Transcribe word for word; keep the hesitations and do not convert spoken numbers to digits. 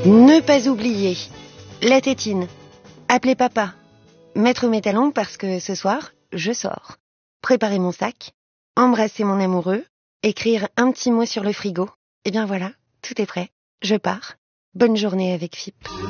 Ne pas oublier la tétine, appeler papa, mettre mes talons parce que ce soir, je sors, préparer mon sac, embrasser mon amoureux, écrire un petit mot sur le frigo. Et bien voilà, tout est prêt, je pars. Bonne journée avec F I P.